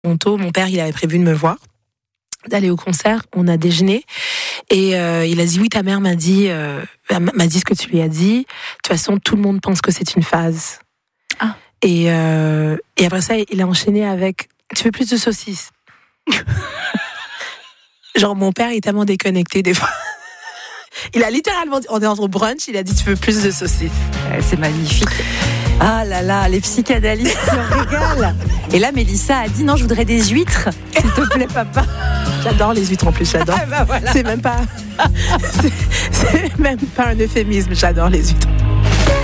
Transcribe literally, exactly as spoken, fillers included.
Toronto, mon père, il avait prévu de me voir, d'aller au concert. On a déjeuné et euh, il a dit oui, ta mère m'a dit, euh, m'a dit ce que tu lui as dit. De toute façon, tout le monde pense que c'est une phase. Ah. Et, euh, et après ça, il a enchaîné avec tu veux plus de saucisses. Genre mon père est tellement déconnecté des fois. Il a littéralement dit, on est en brunch, il a dit tu veux plus de saucisses. Ouais, c'est magnifique. Ah là là, les psychanalystes se régalent. Et là, Mélissa a dit non, je voudrais des huîtres, s'il te plaît, papa. J'adore les huîtres en plus, j'adore. Ah bah voilà. C'est même pas, c'est, c'est même pas un euphémisme, j'adore les huîtres.